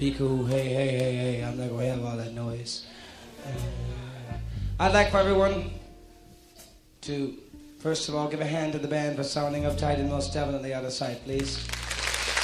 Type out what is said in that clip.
Be cool. Hey, hey, hey, hey. I'm not going to have all that noise. I'd like for everyone to, first of all, give a hand to the band for sounding uptight and most definitely out of sight, please.